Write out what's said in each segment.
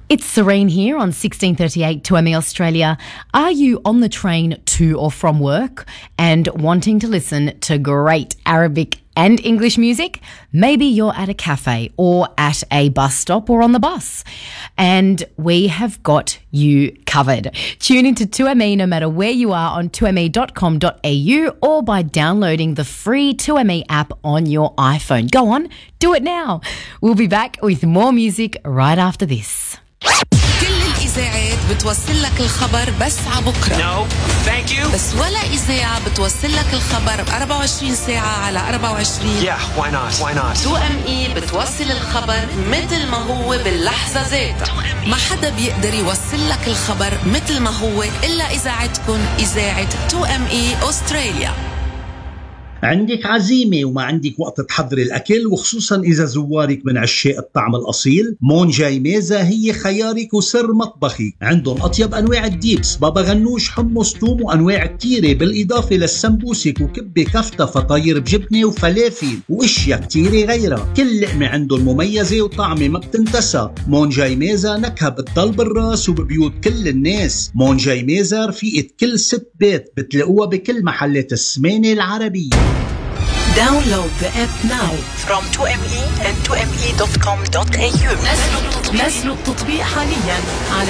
It's Serene here on 1638 2ME Australia. Are you on the train to or from work and wanting to listen to great Arabic and English music? Maybe you're at a cafe or at a bus stop or on the bus, and we have got you covered. Tune into 2ME no matter where you are on 2me.com.au or by downloading the free 2ME app on your iPhone. Go on, do it now. We'll be back with more music right after this. كل الإذاعات بتوصل لك الخبر بس عبكرة. No, thank you. بس ولا إذاعة بتوصل لك الخبر 24 ساعة على 24. Yeah, why not? Why not? 2ME بتوصل الخبر مثل ما هو باللحظة ذاتها. ما حدا بيقدر يوصل لك الخبر مثل ما هو إلا إذاعتكم إذاعة 2ME أستراليا. عندك عزيمة وما عندك وقت تحضري الأكل، وخصوصا إذا زوارك من عشاق الطعم الأصيل، مون جاي ميزة هي خيارك وسر مطبخي. عندهم أطيب أنواع الديبس، بابا غنوش، حمص، توم، وأنواع كتيرة، بالإضافة للسمبوسك وكبة كفتة، فطاير بجبنة وفلافل وإشياء كتيرة غيرها. كل لقمة عندهم مميزة وطعمة ما بتنتسى. مون جاي ميزة نكهة بتضل بالراس وببيوت كل الناس. مون جاي ميزة رفيقة كل ست بيت، بتلاقوها بكل محلات السمانة العربية. Download the app now from 2ME and 2me.com.au. نزلوا التطبيق حاليا على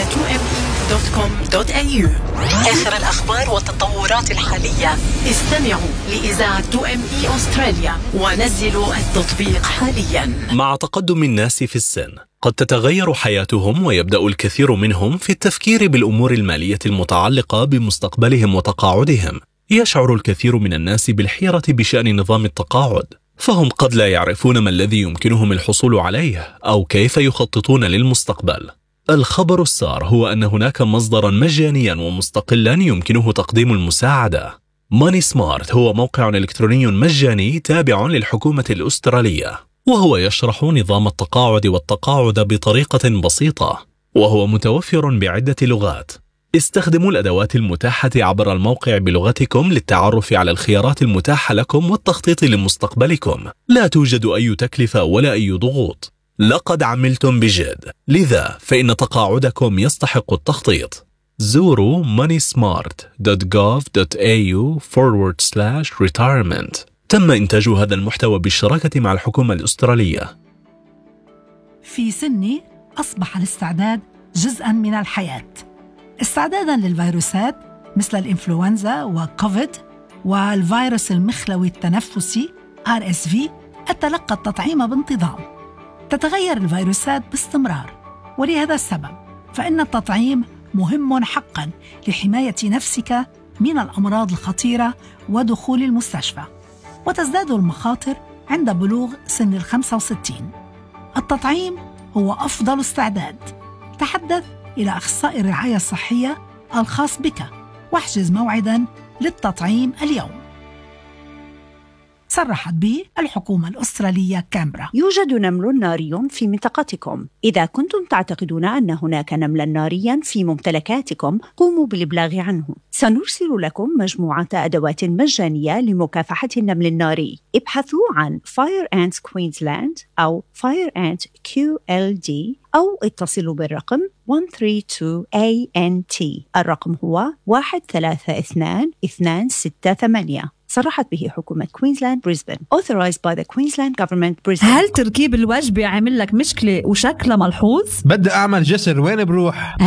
2me.com.au. آخر الأخبار والتطورات الحالية. استمعوا لإذاعة 2ME أستراليا ونزلوا التطبيق حاليا. مع تقدم الناس في السن قد تتغير حياتهم، ويبدأ الكثير منهم في التفكير بالأمور المالية المتعلقة بمستقبلهم وتقاعدهم. يشعر الكثير من الناس بالحيرة بشأن نظام التقاعد، فهم قد لا يعرفون ما الذي يمكنهم الحصول عليه أو كيف يخططون للمستقبل. الخبر السار هو أن هناك مصدرا مجانيا ومستقلا يمكنه تقديم المساعدة. ماني سمارت هو موقع إلكتروني مجاني تابع للحكومة الأسترالية، وهو يشرح نظام التقاعد والتقاعد بطريقة بسيطة، وهو متوفر بعدة لغات. استخدموا الأدوات المتاحة عبر الموقع بلغتكم للتعرف على الخيارات المتاحة لكم والتخطيط لمستقبلكم. لا توجد أي تكلفة ولا أي ضغوط. لقد عملتم بجد، لذا فإن تقاعدكم يستحق التخطيط. زوروا moneysmart.gov.au/retirement. تم إنتاج هذا المحتوى بالشراكة مع الحكومة الأسترالية. في سني أصبح الاستعداد جزءاً من الحياة، استعداداً للفيروسات مثل الإنفلونزا وكوفيد والفيروس المخلوي التنفسي RSV. أتلقى التطعيم بانتظام. تتغير الفيروسات باستمرار، ولهذا السبب فإن التطعيم مهم حقاً لحماية نفسك من الأمراض الخطيرة ودخول المستشفى، وتزداد المخاطر عند بلوغ سن 65. التطعيم هو أفضل استعداد. تحدث إلى أخصائي الرعاية الصحية الخاص بك واحجز موعداً للتطعيم اليوم. صرحت به الحكومة الأسترالية كامبرا. يوجد نمل ناري في منطقتكم. إذا كنتم تعتقدون أن هناك نملا ناريا في ممتلكاتكم، قوموا بالإبلاغ عنه. سنرسل لكم مجموعة أدوات مجانية لمكافحة النمل الناري. ابحثوا عن Fire Ants Queensland أو Fire Ant QLD أو اتصلوا بالرقم 132ANT. الرقم هو 132268. صرحت به حكومة كوينزلاند بريسبن. Authorized by the Queensland Government Brisbane. هل تركيب الوجبة عامل لك مشكلة وشكلها ملحوظ؟ بدي أعمل جسر، وين بروح؟